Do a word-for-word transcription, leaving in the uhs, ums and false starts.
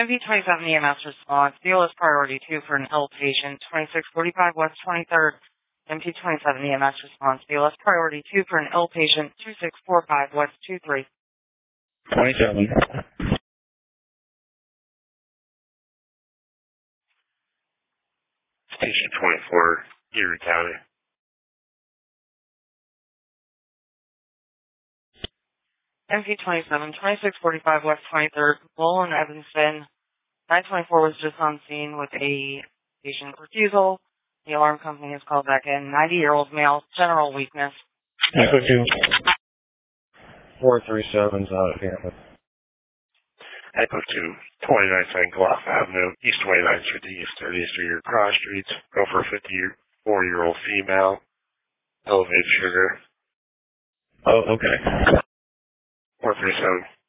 M P twenty-seven E M S response. B L S priority two for an ill patient. twenty-six forty-five West twenty-third. M P twenty-seven E M S response. B L S priority two for an ill patient. twenty-six forty-five West twenty-three. twenty-seven. Station twenty-four, Erie County. M P twenty-seven, twenty-six forty-five West twenty-third. Lowell and Evanston. nine twenty-four was just on scene with a patient refusal. The alarm company has called back in. ninety-year-old male, general weakness. Echo two. four three seven's out of campus. Echo two, twenty-nine Sangloff Avenue, East twenty-ninth Street to East thirtieth Street, cross streets. Go for a fifty-four-year-old female. Elevated sugar. Oh, okay. four three seven.